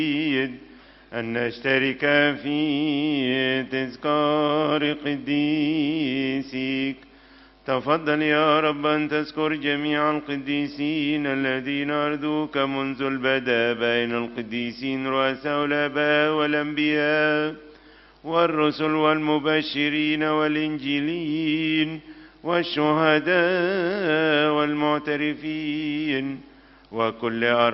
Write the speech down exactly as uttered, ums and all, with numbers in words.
أن نشترك في تذكار قديسيك. تفضل يا رب أن تذكر جميع القديسين الذين أرضوك منذ البدء بين القديسين رؤساء الآباء والأنبياء والرسل والمبشرين والإنجيليين والشهداء والمعترفين وكل